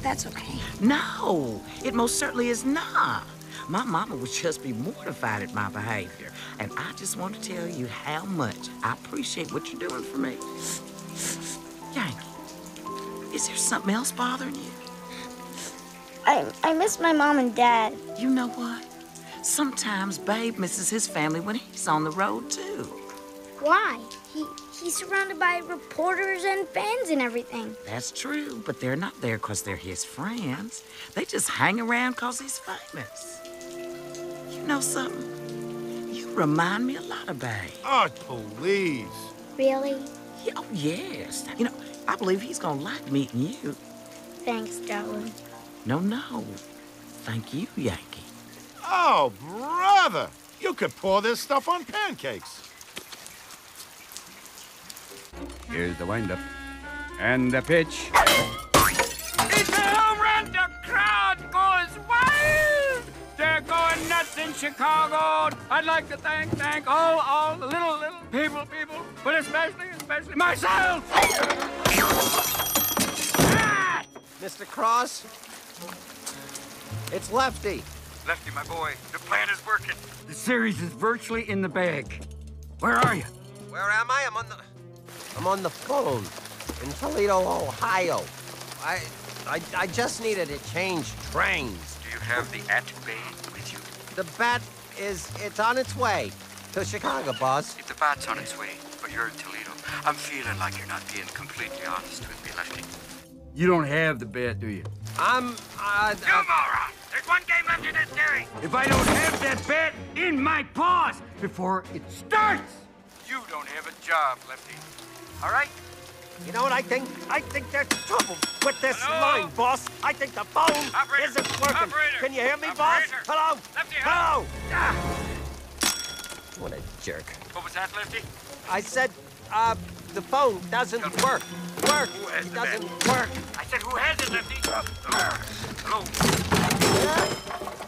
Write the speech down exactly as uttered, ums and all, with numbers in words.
That's okay. No, it most certainly is not. My mama would just be mortified at my behavior. And I just want to tell you how much I appreciate what you're doing for me. Yankee, is there something else bothering you? I, I miss my mom and dad. You know what? Sometimes Babe misses his family when he's on the road, too. Why? He He's surrounded by reporters and fans and everything. That's true, but they're not there because they're his friends. They just hang around because he's famous. You know something? You remind me a lot of Babe. Oh, please. Really? Yeah, oh, yes. You know, I believe he's gonna like meeting you. Thanks, darling. No, no. Thank you, Yankee. Oh, brother! You could pour this stuff on pancakes. Here's the windup. And the pitch. It's a home run! The crowd goes wild! They're going nuts in Chicago. I'd like to thank, thank all, all the little, little people, people, but especially, especially myself! Ah! Mister Cross? It's Lefty. Lefty, my boy, the plan is working. The series is virtually in the bag. Where are you? Where am I? I'm on the... I'm on the phone in Toledo, Ohio. I... I, I just needed to change trains. Do you have the at bay with you? The bat is... it's on its way to Chicago, boss. If the bat's on its way, but you're in Toledo, I'm feeling like you're not being completely honest with me, Lefty. You don't have the bat, do you? I'm... uh... You moron! There's one game left in this series! If I don't have that bat in my paws before it starts, you don't have a job, Lefty. All right? You know what I think? I think there's trouble with this Hello? line, boss. I think the phone Operator. isn't working. Operator. Can you hear me, Operator. boss? Hello? Lefty, Hello? hello? Ah. What a jerk. What was that, Lefty? I said, uh, the phone doesn't Hello? work. Work. Who has It the doesn't bat? work. I said, who has it, Lefty? Hello? Yeah.